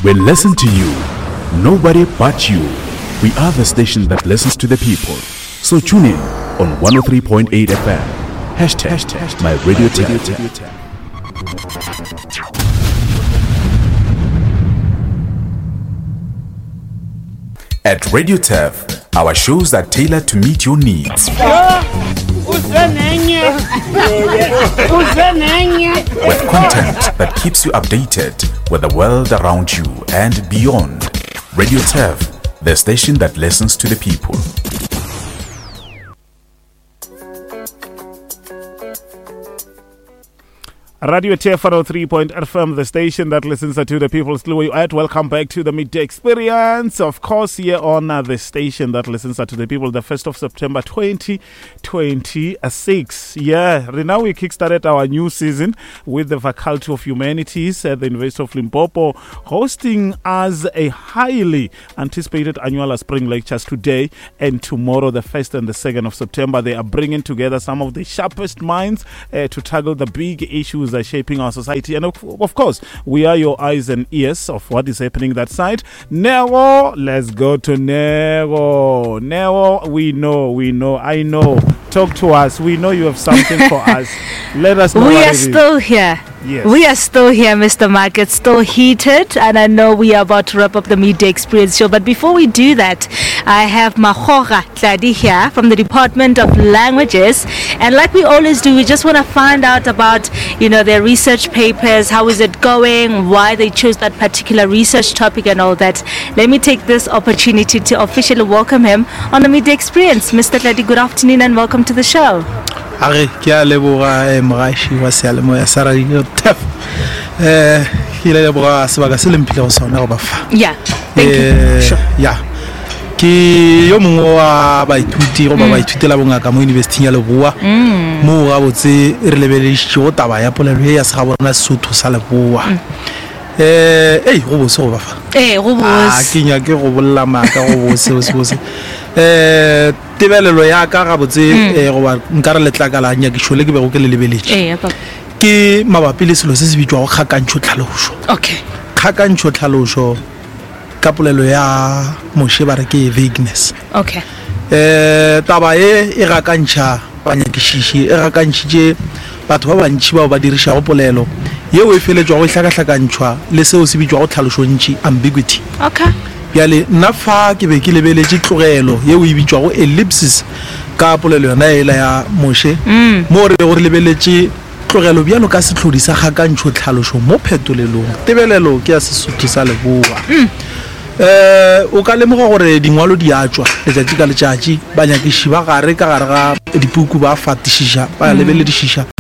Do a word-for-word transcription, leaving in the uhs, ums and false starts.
We listen to you. Nobody but you. We are the station that listens to the people. So tune in on one oh three point eight F M. Hashtag, hashtag my radio tap. At Radio T A F, our shows are tailored to meet your needs. With content that keeps you updated with the world around you and beyond. Radio T A F, the station that listens to the people. Radio T F one oh three point F M, the station that listens to the people. Still where you at? Welcome back to the Midday Experience. Of course, here on uh, the station that listens to the people, the first of September twenty twenty-six. Yeah, right now we kickstarted our new season with the Faculty of Humanities at the University of Limpopo hosting us a highly anticipated annual spring lectures today and tomorrow, the first and the second of September. They are bringing together some of the sharpest minds uh, to tackle the big issues are shaping our society, and of, of course we are your eyes and ears of what is happening that side. Nero, let's go to Nero. Nero, we know, we know, I know. Talk to us. We know you have something for us. Let us know. We what are it still is. here. Yes. We are still here, Mister Mark. It's still heated, and I know we are about to wrap up the Midday Experience show. But before we do that, I have Mahora Tladi here from the Department of Languages. And like we always do, we just want to find out about, you know, their research papers, how is it going, why they chose that particular research topic and all that. Let me take this opportunity to officially welcome him on the Midday Experience. Mister Tladi, good afternoon and welcome to the show. Are kia leboga mrashi wa Seyalemoya sa Radio T A F eh ke leboga sebaka se lempile go sona go bafa. Yeah, thank you. Sure. Yeah, ke yo mongwe wa baithuti go ba baithutela bongaka mo University ya Leboa mo ga botse re lebeletse go taba ya polelo ya se ga bona Sotho sa Leboa. eh ei go bose go bafa eh go bose ah ke nya ke go bolla maka go bose bose bose eh tebelelo ya ka ga botse eh go ba nka re letlakala nya ke shole ke be go ke le lebeletse eh papa ke mabapi le selo se se bitswa go khakantsho tlhalosho. Okay, Khakantsho tlhalosho ka polelo ya moshe ba re ke vagueness. okay, eh taba e e gakantsha banyakishishi e gakantshije batho ba bantshi ba ba dirisha go polelo yeo e feletswa go hlakahlakantshwa le seo se bitswa go tlhaloshontshe ambiguity. okay. Yale nna fa ke be ke lebeletse tlogelo yeo e bitswa go ellipsis ka polelo yona ela ya moshe mo re go lebeletse tlogelo bjalo ka setlhodi sa khakantsho tlhalosho mo phetolelong tebelelo ke ya Sesotho sa Leboa. eh o ka lemoga gore dingwalo di a tswa letšatši ka letšatši banyakiši ba gare ka gare ga dipuku ba fatishisha ba lebele di shisha